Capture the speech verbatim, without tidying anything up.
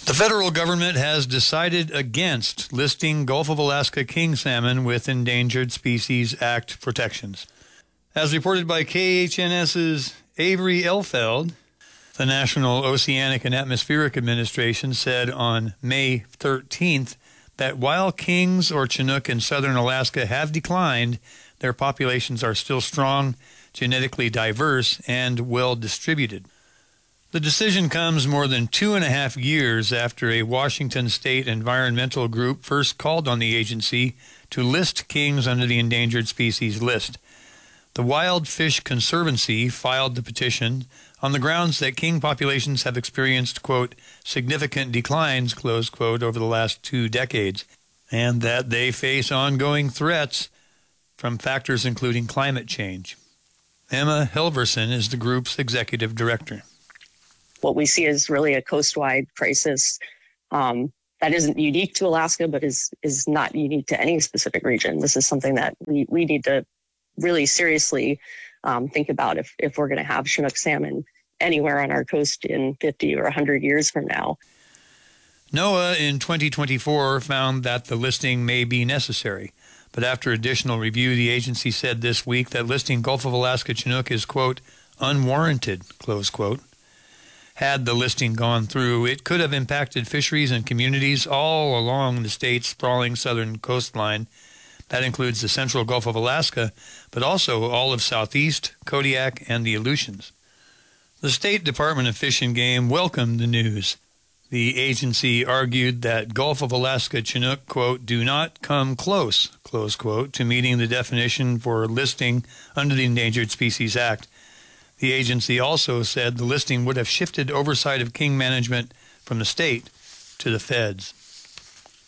The federal government has decided against listing Gulf of Alaska king salmon with Endangered Species Act protections. As reported by K H N S's Avery Elfeld, the National Oceanic and Atmospheric Administration said on May thirteenth that while kings or Chinook in southern Alaska have declined, their populations are still strong, genetically diverse, and well distributed. The decision comes more than two and a half years after a Washington state environmental group first called on the agency to list kings under the endangered species list. The Wild Fish Conservancy filed the petition on the grounds that king populations have experienced, quote, significant declines, close quote, over the last two decades, and that they face ongoing threats from factors including climate change. Emma Helverson is the group's executive director. What we see is really a coast-wide crisis um, that isn't unique to Alaska, but is is not unique to any specific region. This is something that we, we need to really seriously um, think about if, if we're going to have Chinook salmon anywhere on our coast in fifty or one hundred years from now. NOAA in twenty twenty-four found that the listing may be necessary, but after additional review, the agency said this week that listing Gulf of Alaska Chinook is, quote, unwarranted, close quote. Had the listing gone through, it could have impacted fisheries and communities all along the state's sprawling southern coastline. That includes the central Gulf of Alaska, but also all of Southeast, Kodiak, and the Aleutians. The State Department of Fish and Game welcomed the news. The agency argued that Gulf of Alaska Chinook, quote, do not come close, close quote, to meeting the definition for listing under the Endangered Species Act. The agency also said the listing would have shifted oversight of king management from the state to the feds.